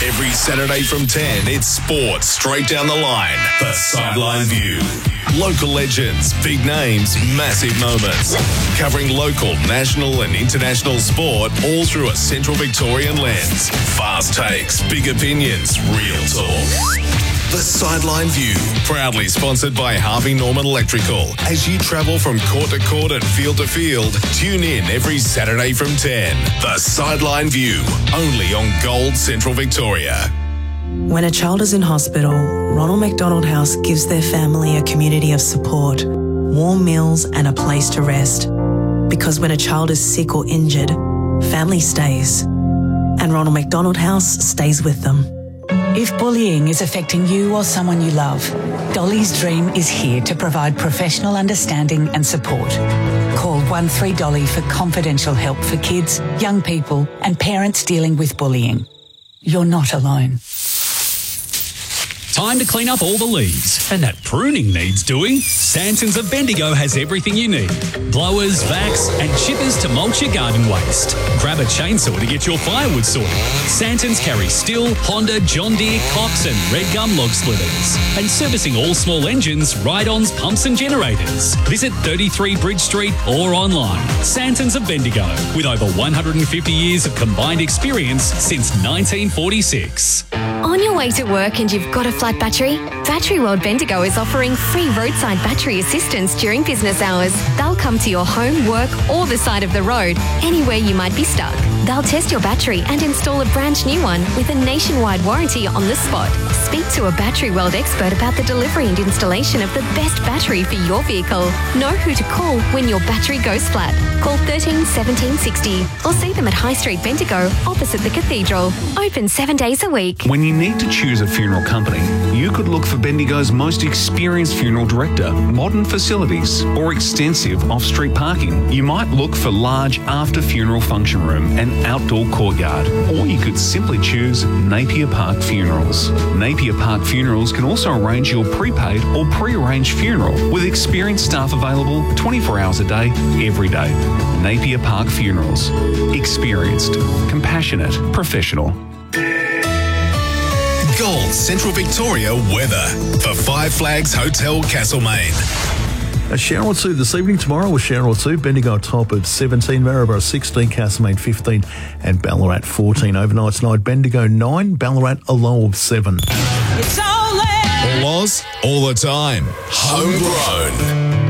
Every Saturday from 10, it's sports straight down the line. The Sideline View. Local legends, big names, massive moments. Covering local, national and international sport all through a Central Victorian lens. Fast takes, big opinions, real talk. The Sideline View, proudly sponsored by Harvey Norman Electrical. As you travel from court to court and field to field, tune in every Saturday from 10. The Sideline View, only on Gold Central Victoria. When a child is in hospital, Ronald McDonald House gives their family a community of support, warm meals and a place to rest. Because when a child is sick or injured, family stays. And Ronald McDonald House stays with them. If bullying is affecting you or someone you love, Dolly's Dream is here to provide professional understanding and support. Call 13Dolly for confidential help for kids, young people and parents dealing with bullying. You're not alone. Time to clean up all the leaves. And that pruning needs doing. Santons of Bendigo has everything you need. Blowers, vacs and chippers to mulch your garden waste. Grab a chainsaw to get your firewood sorted. Santons carry Stihl, Honda, John Deere, Cox and Red Gum log splitters. And servicing all small engines, ride-ons, pumps and generators. Visit 33 Bridge Street or online. Santons of Bendigo, with over 150 years of combined experience since 1946. On your way to work and you've got a flat battery? Battery World Bendigo is offering free roadside battery assistance during business hours. They'll come to your home, work or the side of the road, anywhere you might be stuck. They'll test your battery and install a brand new one with a nationwide warranty on the spot. Speak to a Battery World expert about the delivery and installation of the best battery for your vehicle. Know who to call when your battery goes flat. Call 13 17 60 or see them at High Street Bendigo opposite the Cathedral. Open 7 days a week. When you need to choose a funeral company, you could look for Bendigo's most experienced funeral director, modern facilities, or extensive off-street parking. You might look for large after-funeral function room and outdoor courtyard, or you could simply choose Napier Park Funerals. Napier Park Funerals can also arrange your prepaid or pre-arranged funeral with experienced staff available 24 hours a day, every day. Napier Park Funerals. Experienced, compassionate, professional. Gold Central Victoria weather for Five Flags Hotel Castlemaine. A shower or two this evening. Tomorrow a shower or two. Bendigo top of 17, Maryborough 16, Castlemaine 15 and Ballarat 14. Overnight tonight, Bendigo 9, Ballarat a low of 7. All Oz, all the time. Homegrown.